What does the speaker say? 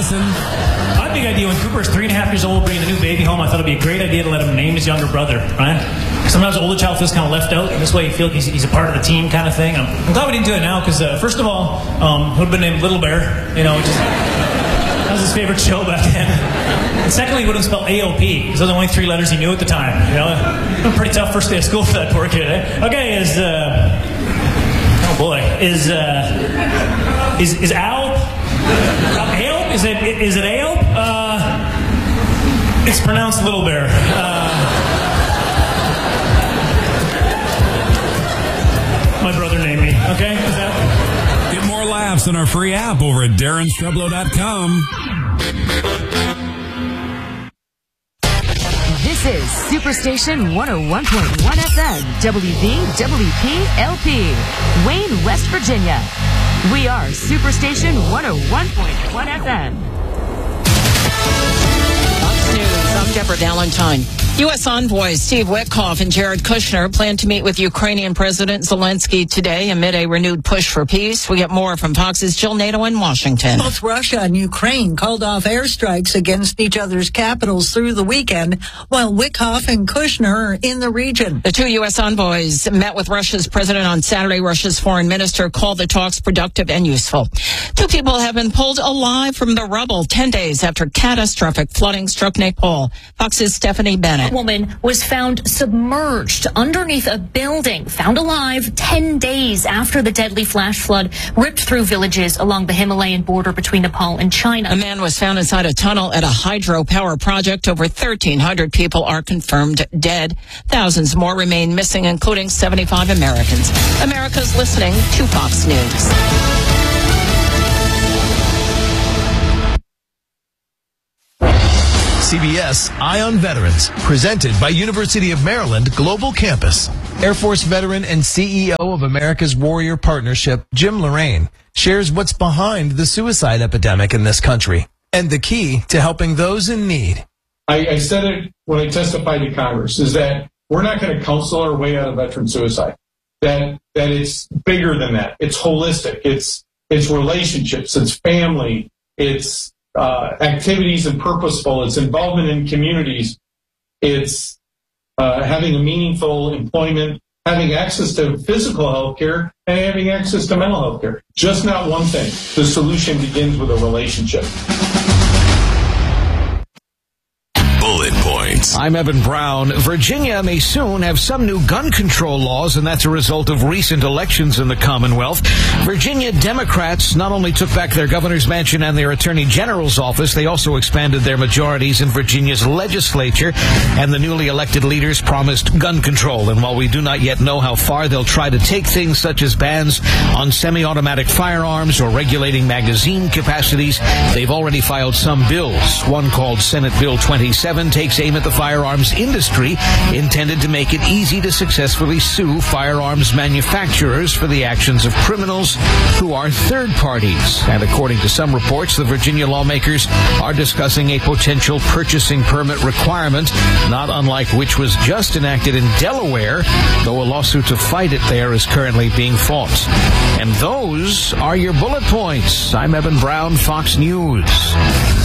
Madison. I had a big idea when Cooper's 3.5 years old, bringing a new baby home. I thought it'd be a great idea to let him name his younger brother, right? Sometimes the older child feels kind of left out, and this way you feel like he's a part of the team kind of thing. I'm glad we didn't do it now, because first of all, he would have been named Little Bear, you know, that was his favorite show back then. And secondly, he would have spelled AOP, because those are the only 3 letters he knew at the time. You know, it was a pretty tough first day of school for that poor kid, eh? Okay, is Al? Aope? Is it Aope? It's pronounced Little Bear. My brother named me. Okay, is that? Get more laughs on our free app over at DarrenStreblow.com. This is Superstation 101.1 FM, WVWP-LP, Wayne, West Virginia. We are Superstation 101.1 FM. Fox News, I'm Deborah Valentine. U.S. envoys Steve Witkoff and Jared Kushner plan to meet with Ukrainian President Zelensky today amid a renewed push for peace. We get more from Fox's Jill Nato in Washington. Both Russia and Ukraine called off airstrikes against each other's capitals through the weekend, while Witkoff and Kushner are in the region. The 2 U.S. envoys met with Russia's president on Saturday. Russia's foreign minister called the talks productive and useful. 2 people have been pulled alive from the rubble 10 days after catastrophic flooding struck Nepal. Fox's Stephanie Bennett. A woman was found submerged underneath a building, found alive 10 days after the deadly flash flood ripped through villages along the Himalayan border between Nepal and China. A man was found inside a tunnel at a hydropower project. Over 1,300 people are confirmed dead. Thousands more remain missing, including 75 Americans. America's listening to Fox News. CBS Eye on Veterans, presented by University of Maryland Global Campus. Air Force veteran and CEO of America's Warrior Partnership, Jim Lorraine, shares what's behind the suicide epidemic in this country and the key to helping those in need. I said it when I testified to Congress, is that we're not going to counsel our way out of veteran suicide. That it's bigger than that. It's holistic. It's relationships. It's family. It's activities and purposeful. It's involvement in communities. It's having a meaningful employment, having access to physical health care, and having access to mental health care. Just not one thing. The solution begins with a relationship. Bullet points. I'm Evan Brown. Virginia may soon have some new gun control laws, and that's a result of recent elections in the Commonwealth. Virginia Democrats not only took back their governor's mansion and their attorney general's office, they also expanded their majorities in Virginia's legislature, and the newly elected leaders promised gun control. And while we do not yet know how far they'll try to take things, such as bans on semi-automatic firearms or regulating magazine capacities, they've already filed some bills. One called Senate Bill 27 takes aim at the firearms industry, intended to make it easy to successfully sue firearms manufacturers for the actions of criminals who are third parties. And according to some reports, the Virginia lawmakers are discussing a potential purchasing permit requirement, not unlike which was just enacted in Delaware, though a lawsuit to fight it there is currently being fought. And those are your bullet points. I'm Evan Brown, Fox News.